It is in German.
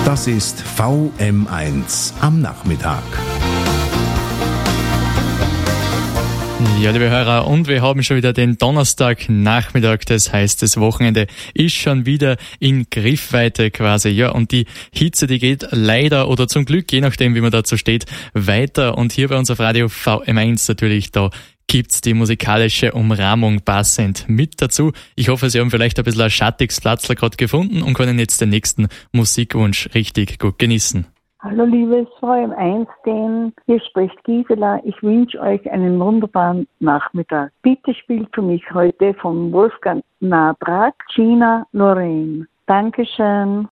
Das ist VM1 am Nachmittag. Ja, liebe Hörer, und wir haben schon wieder den Donnerstagnachmittag, das heißt, das Wochenende ist schon wieder in Griffweite quasi, ja, und die Hitze, die geht leider oder zum Glück, je nachdem, wie man dazu steht, weiter, und hier bei uns auf Radio VM1 natürlich, da gibt's die musikalische Umrahmung passend mit dazu. Ich hoffe, Sie haben vielleicht ein bisschen ein schattiges Platzl gerade gefunden und können jetzt den nächsten Musikwunsch richtig gut genießen. Hallo liebes VM1-Team, hier spricht Gisela. Ich wünsche euch einen wunderbaren Nachmittag. Bitte spielt für mich heute von Wolfgang Nabrak, Gina Lorraine. Dankeschön.